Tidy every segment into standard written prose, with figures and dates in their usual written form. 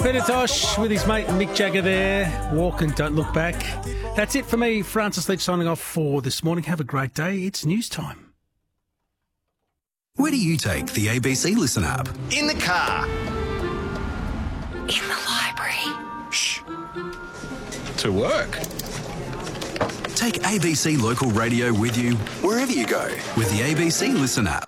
Peter Tosh with his mate Mick Jagger there. Walk and don't look back. That's it for me, Francis Leach, signing off for this morning. Have a great day. It's news time. Where do you take the ABC Listen app? In the car. In the library. Shh. To work. Take ABC Local Radio with you wherever you go with the ABC Listen app.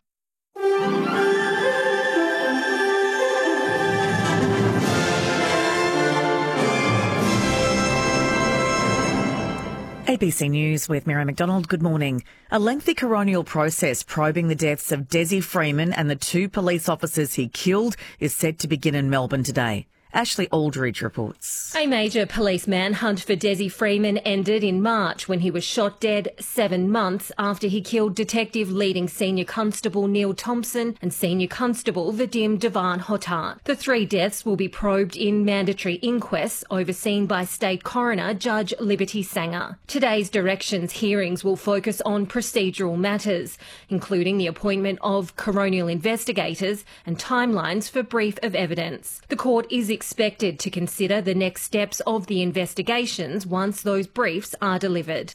ABC News with Mary McDonald. Good morning. A lengthy coronial process probing the deaths of Desi Freeman and the 2 police officers he killed is set to begin in Melbourne today. Ashley Aldridge reports. A major police manhunt for Desi Freeman ended in March when he was shot dead 7 months after he killed Detective Leading Senior Constable Neil Thompson and Senior Constable Vadim Devan Hotar. The 3 deaths will be probed in mandatory inquests overseen by State Coroner Judge Liberty Sanger. Today's directions hearings will focus on procedural matters, including the appointment of coronial investigators and timelines for brief of evidence. The court is expected to consider the next steps of the investigations once those briefs are delivered.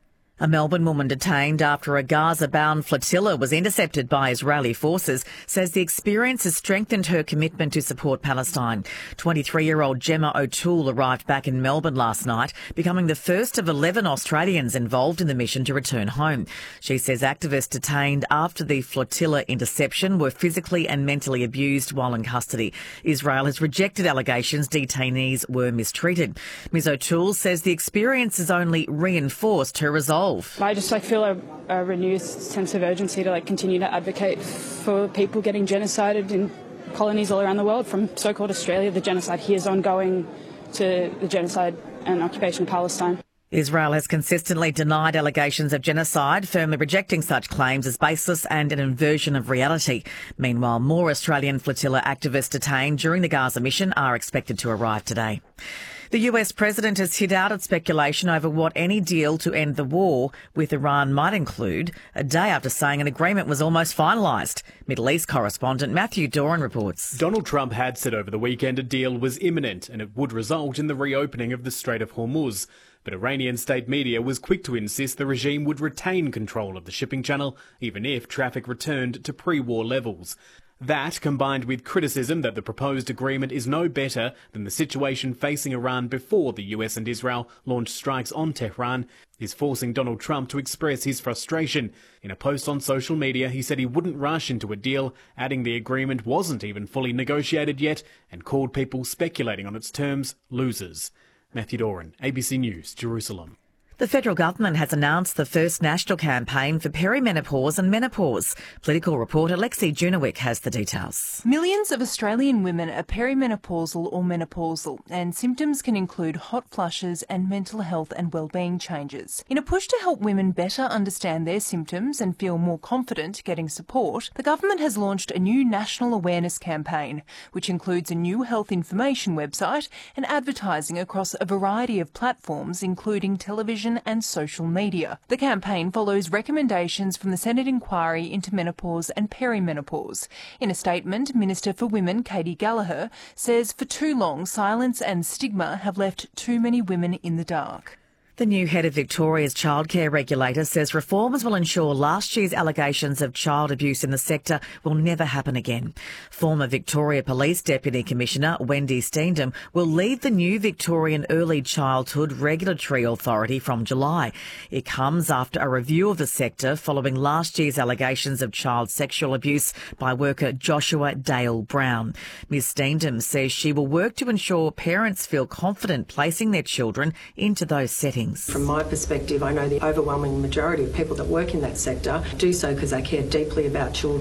A Melbourne woman detained after a Gaza-bound flotilla was intercepted by Israeli forces says the experience has strengthened her commitment to support Palestine. 23-year-old Gemma O'Toole arrived back in Melbourne last night, becoming the first of 11 Australians involved in the mission to return home. She says activists detained after the flotilla interception were physically and mentally abused while in custody. Israel has rejected allegations detainees were mistreated. Ms O'Toole says the experience has only reinforced her resolve. I just feel a renewed sense of urgency to continue to advocate for people getting genocided in colonies all around the world, from so-called Australia. The genocide here is ongoing to the genocide and occupation of Palestine. Israel has consistently denied allegations of genocide, firmly rejecting such claims as baseless and an inversion of reality. Meanwhile, more Australian flotilla activists detained during the Gaza mission are expected to arrive today. The US president has hit out at speculation over what any deal to end the war with Iran might include, a day after saying an agreement was almost finalised. Middle East correspondent Matthew Doran reports. Donald Trump had said over the weekend a deal was imminent and it would result in the reopening of the Strait of Hormuz. But Iranian state media was quick to insist the regime would retain control of the shipping channel, even if traffic returned to pre-war levels. That, combined with criticism that the proposed agreement is no better than the situation facing Iran before the US and Israel launched strikes on Tehran, is forcing Donald Trump to express his frustration. In a post on social media, he said he wouldn't rush into a deal, adding the agreement wasn't even fully negotiated yet, and called people speculating on its terms losers. Matthew Doran, ABC News, Jerusalem. The federal government has announced the first national campaign for perimenopause and menopause. Political reporter Lexi Junowick has the details. Millions of Australian women are perimenopausal or menopausal, and symptoms can include hot flushes and mental health and wellbeing changes. In a push to help women better understand their symptoms and feel more confident getting support, the government has launched a new national awareness campaign, which includes a new health information website and advertising across a variety of platforms, including television and social media. The campaign follows recommendations from the Senate inquiry into menopause and perimenopause. In a statement, Minister for Women Katie Gallagher says for too long silence and stigma have left too many women in the dark. The new head of Victoria's childcare regulator says reforms will ensure last year's allegations of child abuse in the sector will never happen again. Former Victoria Police Deputy Commissioner Wendy Steendam will lead the new Victorian Early Childhood Regulatory Authority from July. It comes after a review of the sector following last year's allegations of child sexual abuse by worker Joshua Dale Brown. Ms Steendam says she will work to ensure parents feel confident placing their children into those settings. From my perspective, I know the overwhelming majority of people that work in that sector do so because they care deeply about children.